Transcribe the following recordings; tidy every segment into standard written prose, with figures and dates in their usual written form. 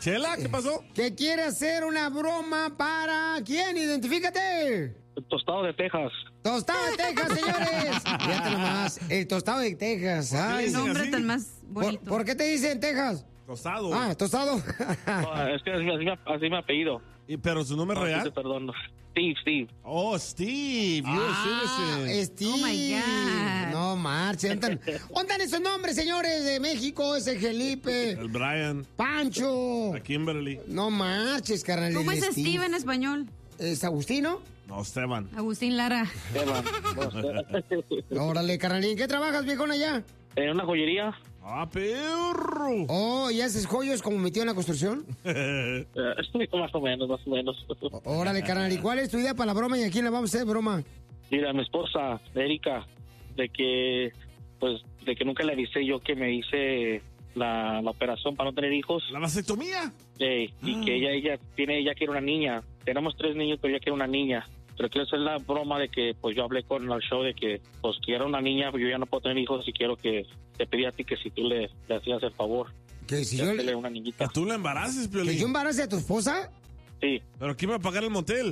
Chela, ¿qué pasó? Que quiere hacer una broma para... ¿Quién? Identifícate. El tostado de Texas. Tostado de Texas, señores. Fíjate nomás, el tostado de Texas. Ay, El nombre tan más bonito. ¿Por qué te dicen Texas? Tostado. Ah, tostado. No, es que así me apellido. ¿Pero su nombre real? Te perdono. Steve. Oh, Steve. Steve. Oh, my God. No marchen. ¿Dónde están esos nombres, señores, de México? Ese Felipe. El Brian. Pancho. La Kimberly. No marches, carnal. ¿Cómo es Steve en español? ¿Es Agustino? No, Esteban. Agustín Lara. Órale, carnalín. ¿Qué trabajas, viejón, allá? En una joyería. ¡Ah, perro! Oh, ¿y haces joyos como metido en la construcción? Más o menos. Órale, carnal. ¿Y cuál es tu idea para la broma y a quién le vamos a hacer broma? Mira, mi esposa, Erika, de que nunca le avisé yo que me hice la operación para no tener hijos. ¿La vasectomía? Y que ella quiere una niña. Tenemos 3 niños, pero ella quiere una niña. Pero quiero hacer la broma de que pues yo hablé con el show de que pues quiero una niña, pero yo ya no puedo tener hijos y quiero que te pedí a ti que si tú le hacías el favor. Que si yo le una niñita. ¿Que tú la embaraces, Piolín? ¿Que yo embarace a tu esposa? Sí. ¿Pero quién va a pagar el motel?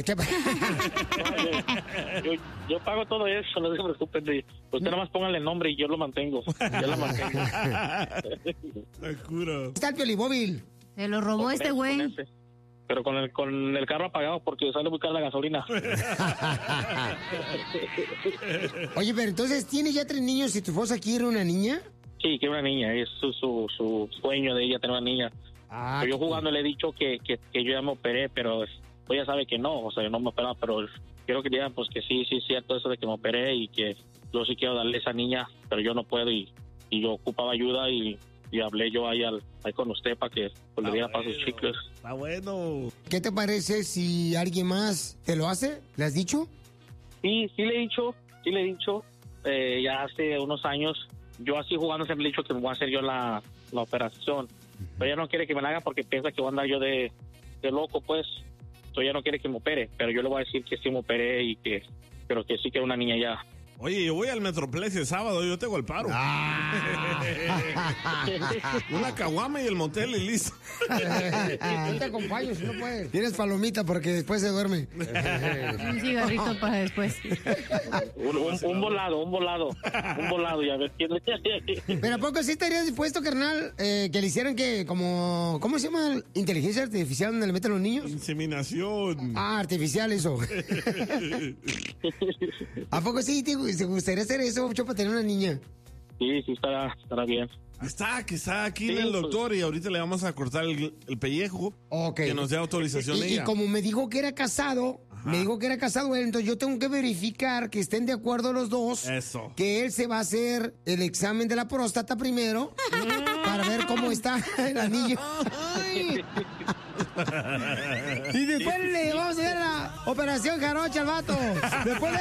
Yo pago todo eso, no se preocupen. Usted nada más póngale el nombre y yo lo mantengo. Yo lo mantengo. Está el piolibóvil. Se lo robó este güey. Pero con el carro apagado porque sale muy cara la gasolina. Oye, pero entonces, ¿tienes ya 3 niños y tu esposa quiere una niña? Sí, quiere una niña. Es su sueño de ella tener una niña. Pero yo jugando le he dicho que yo ya me operé, pero pues ya sabe que no. O sea, yo no me operaba, pero quiero que digan pues que sí, es cierto eso de que me operé y que yo sí quiero darle a esa niña, pero yo no puedo y yo ocupaba ayuda y hablé yo ahí con usted para que pues, le diera para sus chicos. Está bueno. ¿Qué te parece si alguien más te lo hace? ¿Le has dicho? Sí le he dicho. Ya hace unos años, yo así jugando siempre le he dicho que me voy a hacer yo la operación. Pero ella no quiere que me la haga porque piensa que voy a andar yo de loco, pues. Entonces ella no quiere que me opere, pero yo le voy a decir que sí me operé y pero que sí que era una niña ya. Oye, yo voy al Metroplex el sábado, yo tengo el paro. Una caguama y el motel y listo. Yo te acompaño si no puedes. Tienes palomita porque después se duerme. Un cigarrito para después. Un volado y a ver quién. Pero ¿a poco sí estarías dispuesto, carnal, que le hicieran que como... ¿Cómo se llama? ¿Inteligencia artificial donde le meten los niños? Inseminación. Ah, artificial eso. ¿A poco sí te gustaría hacer eso, mucho para tener una niña? Sí, estará bien. Está aquí en el doctor y ahorita le vamos a cortar el pellejo. Okay. Que nos dé autorización y ella. como me dijo que era casado, él, entonces yo tengo que verificar que estén de acuerdo los dos. Eso. Que él se va a hacer el examen de la próstata primero para ver cómo está el anillo. Y después le vamos a hacer la operación jarocha al vato. Después